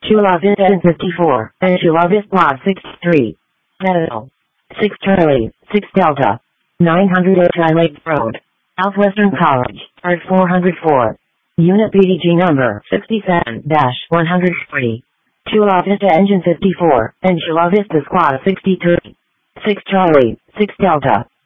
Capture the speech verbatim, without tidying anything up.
Chula Vista N fifty-four, and Chula Vista sixty-three. Metal. six Charlie, six Delta. nine hundred Ochi Lake Road. Southwestern College, Part four hundred four. Unit P D G number sixty-seven dash one forty. Chula Vista Engine fifty-four, and Chula Vista Squad sixty-three. six Charlie, six Delta.